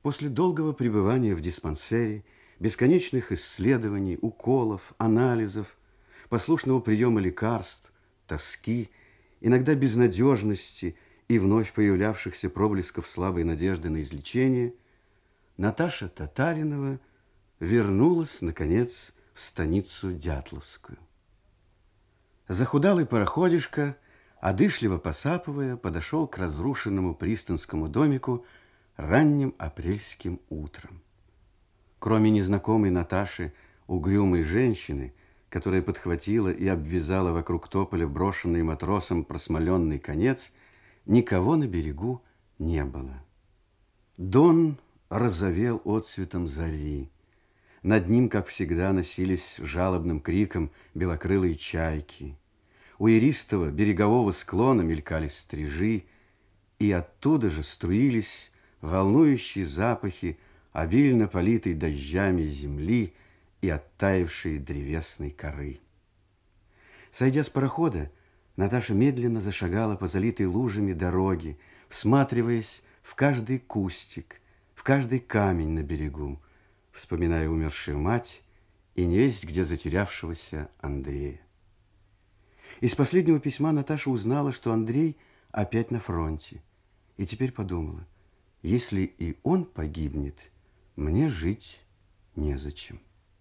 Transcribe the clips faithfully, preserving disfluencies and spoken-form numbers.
После долгого пребывания в диспансере, бесконечных исследований, уколов, анализов, послушного приема лекарств, тоски, иногда безнадежности и вновь появлявшихся проблесков слабой надежды на излечение, Наташа Татаринова вернулась, наконец, в станицу Дятловскую. Захудалый пароходишка, одышливо посапывая, подошел к разрушенному пристанскому домику ранним апрельским утром. Кроме незнакомой Наташи, угрюмой женщины, которая подхватила и обвязала вокруг тополя брошенный матросом просмоленный конец, никого на берегу не было. Дон розовел отцветом зари. Над ним, как всегда, носились жалобным криком белокрылые чайки. У иристого берегового склона мелькали стрижи, и оттуда же струились волнующие запахи обильно политой дождями земли и оттаившей древесной коры. Сойдя с парохода, Наташа медленно зашагала по залитой лужами дороге, всматриваясь в каждый кустик, в каждый камень на берегу, вспоминая умершую мать и невесть где затерявшегося Андрея. Из последнего письма Наташа узнала, что Андрей опять на фронте, и теперь подумала: если и он погибнет, мне жить незачем.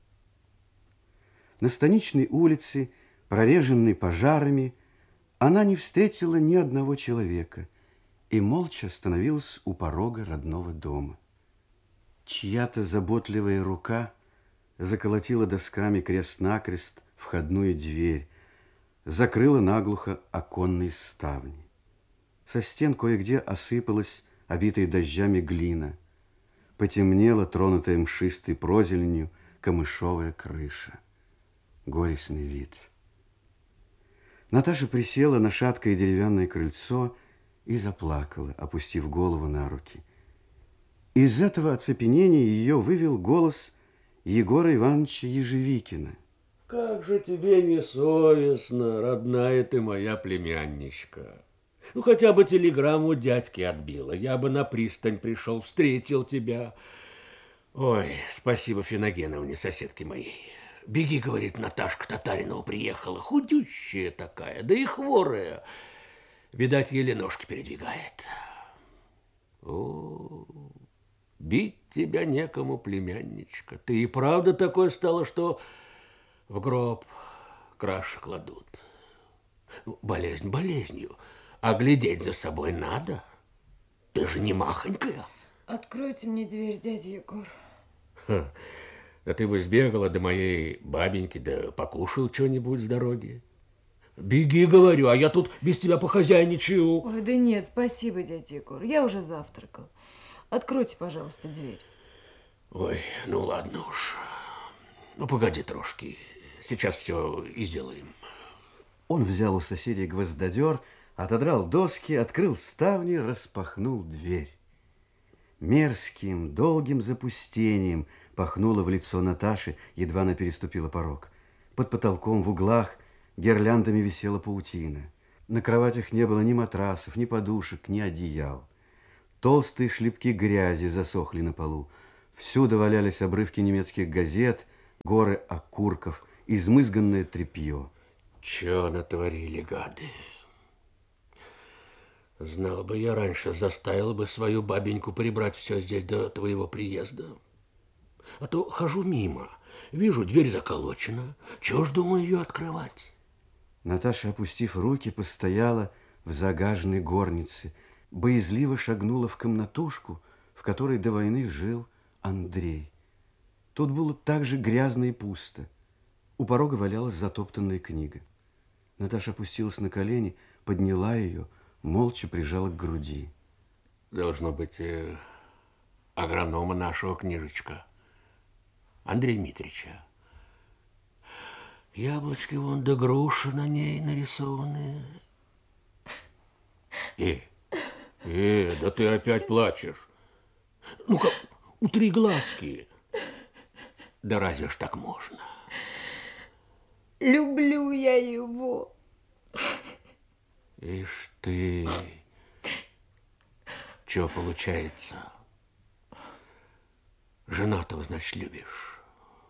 На станичной улице, прореженной пожарами, она не встретила ни одного человека и молча остановилась у порога родного дома. Чья-то заботливая рука заколотила досками крест-накрест входную дверь, закрыла наглухо оконные ставни. Со стен кое-где осыпалась обитая дождями глина. Потемнела, тронутая мшистой прозеленью, камышовая крыша. Горестный вид. Наташа присела на шаткое деревянное крыльцо и заплакала, опустив голову на руки. Из этого оцепенения ее вывел голос Егора Ивановича Ежевикина. Как же тебе не совестно, родная ты моя племянничка. Ну, хотя бы телеграмму дядьки отбила, я бы на пристань пришел, встретил тебя. Ой, спасибо Финогеновне, соседке моей. Беги, говорит, Наташка Татаринова приехала, худющая такая, да и хворая. Видать, еле ножки передвигает. О, бить тебя некому, племянничка. Ты и правда такой стала, что в гроб краши кладут. Болезнь болезнью, а глядеть за собой надо. Ты же не махонькая. Откройте мне дверь, дядя Егор. Ха, да ты бы сбегала до моей бабеньки, да покушал что-нибудь с дороги. Беги, говорю, а я тут без тебя похозяйничаю. Ой, да нет, спасибо, дядя Егор, я уже завтракал. Откройте, пожалуйста, дверь. Ой, ну ладно уж. Ну, погоди трошки, сейчас все и сделаем. Он взял у соседей гвоздодер, отодрал доски, открыл ставни, распахнул дверь. Мерзким, долгим запустением пахнуло в лицо Наташи, едва она переступила порог. Под потолком в углах гирляндами висела паутина. На кроватях не было ни матрасов, ни подушек, ни одеял. Толстые шлепки грязи засохли на полу. Всюду валялись обрывки немецких газет, горы окурков, измызганное тряпье. Чё натворили гады? Знал бы я раньше, заставил бы свою бабеньку прибрать все здесь до твоего приезда. А то хожу мимо, вижу, дверь заколочена. Чего ж, думаю, ее открывать? Наташа, опустив руки, постояла в загаженной горнице, боязливо шагнула в комнатушку, в которой до войны жил Андрей. Тут было так же грязно и пусто. У порога валялась затоптанная книга. Наташа опустилась на колени, подняла ее, молча прижала к груди. Должно быть, э, агронома нашего книжечка, Андрея Митрича. Яблочки вон да груши на ней нарисованы. Э, э, да ты опять плачешь. Ну-ка, утри глазки. Да разве ж так можно? Люблю я его. Ишь ты, что получается? женатого, значит, любишь.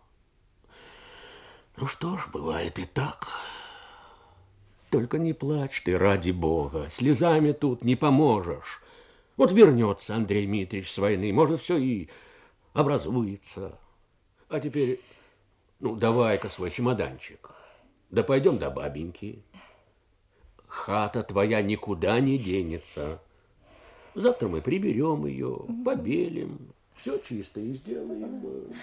Ну что ж, бывает и так. Только не плачь ты, ради бога, слезами тут не поможешь. Вот вернется Андрей Митрич с войны, может, все и образуется. А теперь, ну, давай-ка свой чемоданчик. Да пойдем до бабеньки. Хата твоя никуда не денется. Завтра мы приберем ее, побелим, все чисто и сделаем.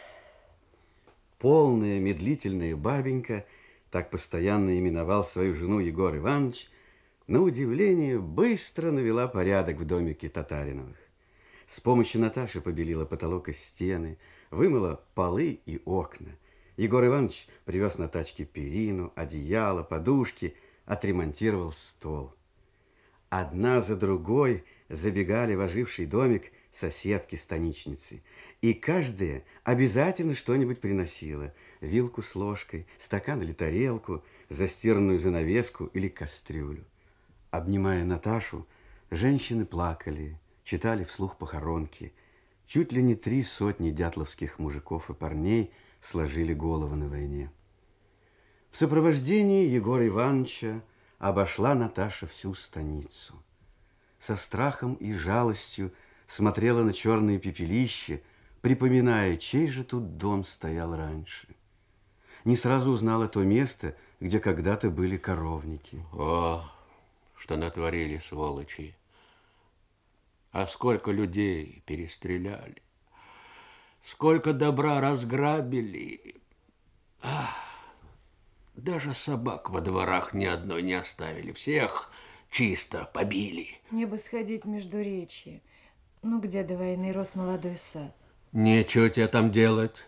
Полная медлительная бабенька, так постоянно именовал свою жену Егор Иванович, на удивление быстро навела порядок в домике Татариновых. С помощью Наташи побелила потолок и стены, вымыла полы и окна. Егор Иванович привез на тачке перину, одеяло, подушки, отремонтировал стол. Одна за другой забегали в оживший домик соседки-станичницы, и каждая обязательно что-нибудь приносила: вилку с ложкой, стакан или тарелку, застиранную занавеску или кастрюлю. Обнимая Наташу, женщины плакали, читали вслух похоронки. Чуть ли не три сотни дятловских мужиков и парней сложили головы на войне. В сопровождении Егора Ивановича обошла Наташа всю станицу. Со страхом и жалостью смотрела на черные пепелища, припоминая, чей же тут дом стоял раньше. Не сразу узнала то место, где когда-то были коровники. О, что натворили сволочи! А сколько людей перестреляли, сколько добра разграбили. Ах, даже собак во дворах ни одной не оставили, всех чисто побили. Мне бы сходить в Междуречье. Ну, где до войны рос молодой сад. Нечего тебе там делать.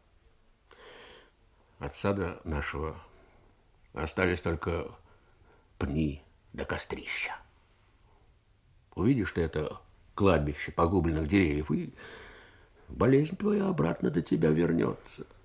От сада нашего остались только пни да кострища. Увидишь ты это кладбище погубленных деревьев, и болезнь твоя обратно до тебя вернется.